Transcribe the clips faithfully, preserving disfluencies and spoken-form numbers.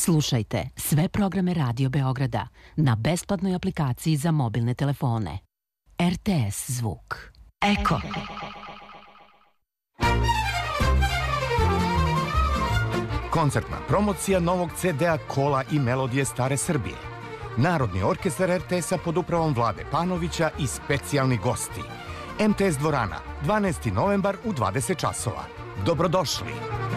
Slušajte sve programe Radio Beograda na besplatnoj aplikaciji za mobilne telefone. R T S zvuk. Eko. Koncertna promocija novog ce dea Kola i melodije Stare Srbije. Narodni orkestar R T S-a pod upravom Vlade Panovića i specijalni gosti. M T S dvorana, dvanaesti novembar u dvadeset časova. Dobrodošli!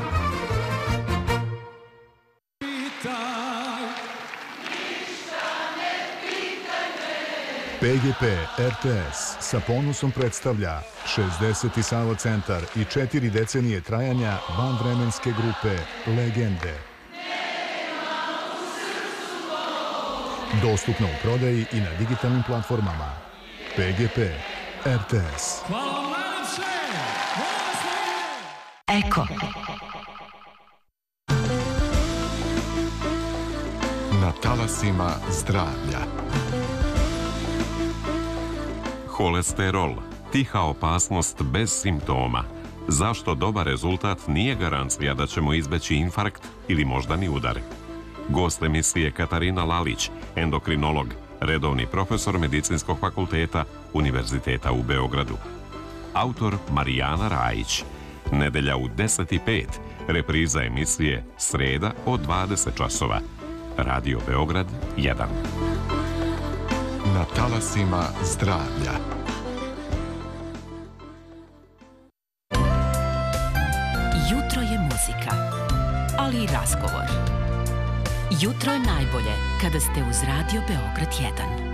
P G P R T S sa ponosom predstavlja šezdeseti Savo centar i četiri decenije trajanja vanvremenske grupe Legende. Dostupno u prodaji i na digitalnim platformama. P G P R T S. Eko. Na talasima zdravlja. Holesterol, tiha opasnost bez simptoma. Zašto dobar rezultat nije garancija da ćemo izbeći infarkt ili moždani udar? Gost emisije Katarina Lalić, endokrinolog, redovni profesor Medicinskog fakulteta Univerziteta u Beogradu. Autor Marijana Rajić. Nedelja u deset i pet, repriza emisije sreda od dvadeset časova. Radio Beograd jedan. Na talasima zdravlja. Jutro je muzika, ali i razgovor. Jutro je najbolje kada ste uz Radio Beograd jedan.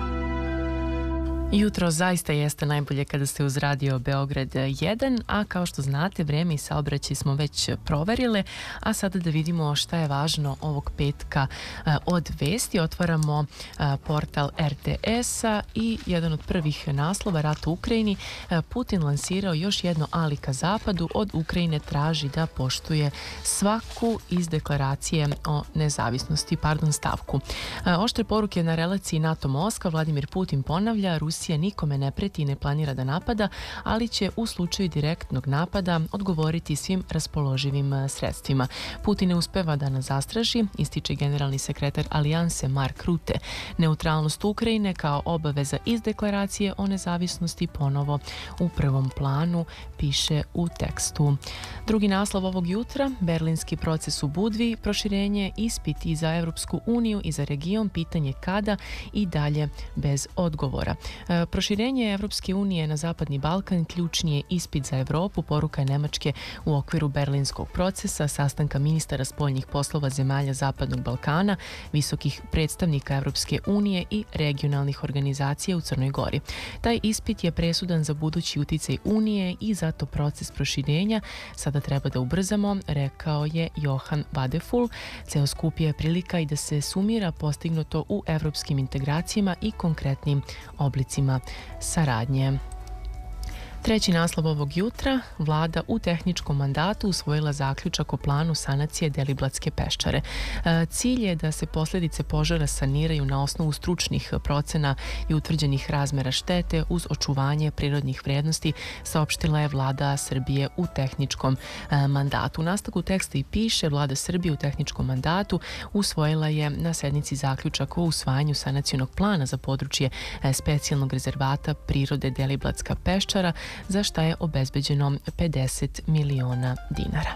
Jutro zaista jeste najbolje kada ste uz Radio Beograd jedan, a kao što znate, vreme i saobraćaj smo već proverile, a sada da vidimo šta je važno ovog petka od vesti. Otvaramo portal R T S-a i jedan od prvih naslova, rat u Ukrajini. Putin lansirao još jedno ali ka zapadu, od Ukrajine traži da poštuje svaku iz deklaracije o nezavisnosti, pardon, stavku. Oštre poruke na relaciji NATO-Moskva, Vladimir Putin ponavlja, Rusija nikome ne preti i ne planira da napada, ali će u slučaju direktnog napada odgovoriti svim raspoloživim sredstvima. Putin ne uspeva da nas zastraši, ističe generalni sekretar Alijanse Mark Rutte. Neutralnost Ukrajine kao obaveza iz deklaracije o nezavisnosti ponovo u prvom planu, piše u tekstu. Drugi naslov ovog jutra, berlinski proces u Budvi, proširenje, ispit i za Evropsku uniju i za region, pitanje kada i dalje bez odgovora. Proširenje Evropske unije na Zapadni Balkan ključni je ispit za Evropu, poruka je Nemačke u okviru berlinskog procesa, sastanka ministara spoljnih poslova zemalja Zapadnog Balkana, visokih predstavnika Evropske unije i regionalnih organizacija u Crnoj Gori. Taj ispit je presudan za budući uticaj Unije i zato proces proširenja sada treba da ubrzamo, rekao je Johan Vadeful. Ceo skup je prilika i da se sumira postignuto u evropskim integracijama i konkretnim oblicima saradnje. Treći naslov ovog jutra, vlada u tehničkom mandatu usvojila zaključak o planu sanacije Deliblatske peščare. Cilj je da se posljedice požara saniraju na osnovu stručnih procena i utvrđenih razmera štete uz očuvanje prirodnih vrijednosti, saopštila je vlada Srbije u tehničkom mandatu. U nastavku teksta i piše, vlada Srbije u tehničkom mandatu usvojila je na sednici zaključak o usvajanju sanacionog plana za područje specijalnog rezervata prirode Deliblatska peščara, za šta je obezbeđeno pedeset miliona dinara.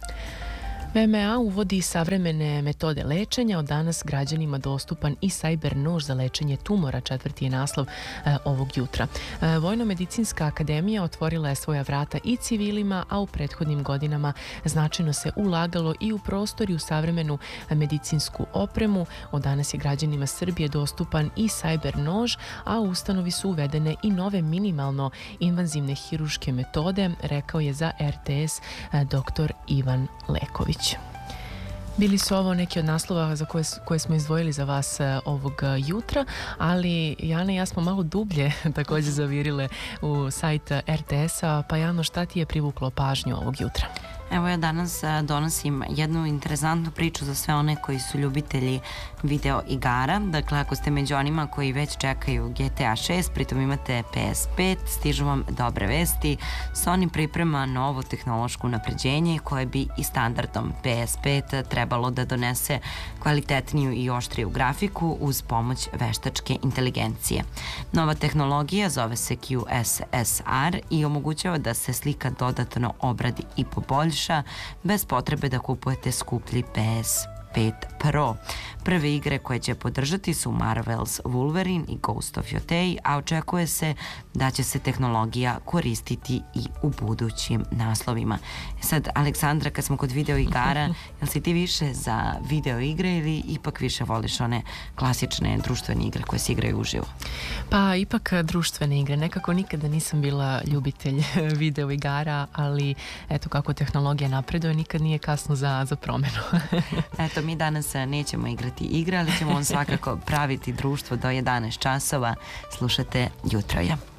V M A uvodi savremene metode lečenja, od danas građanima dostupan i sajber nož za lečenje tumora, četvrti je naslov e, ovog jutra. E, Vojno-medicinska akademija otvorila je svoja vrata i civilima, a u prethodnim godinama značajno se ulagalo i u prostor i u savremenu medicinsku opremu. Od danas je građanima Srbije dostupan i sajber nož, a u ustanovi su uvedene i nove minimalno invazivne hiruške metode, rekao je za R T S e, doktor Ivan Leković. Bili su ovo neki od naslova za koje, koje smo izdvojili za vas ovog jutra, ali Jana i ja smo malo dublje također zavirile u sajt R T S-a, pa Jano, šta ti je privuklo pažnju ovog jutra? Evo ja danas donosim jednu interesantnu priču za sve one koji su ljubitelji video igara. Dakle, ako ste među onima koji već čekaju G T A šest, pritom imate P S pet, stižu vam dobre vesti. Sony priprema novo tehnološko unapređenje koje bi i standardom P S pet trebalo da donese kvalitetniju i oštriju grafiku uz pomoć veštačke inteligencije. Nova tehnologija zove se Q S S R i omogućava da se slika dodatno obradi i poboljša bez potrebe da kupujete skuplji P S pet Pro. Prve igre koje će podržati su Marvel's Wolverine i Ghost of Yotei, a očekuje se da će se tehnologija koristiti i u budućim naslovima. Sad, Aleksandra, kad smo kod video igara, jel si ti više za video igre ili ipak više voliš one klasične društvene igre koje se igraju uživo? Pa ipak društvene igre. Nekako nikada nisam bila ljubitelj video igara, ali eto kako tehnologija napreduje, nikad nije kasno za, za promenu. Eto, mi danas nećemo igrati igre, ali ćemo on svakako praviti društvo do jedanaest časova. Slušate Jutro je.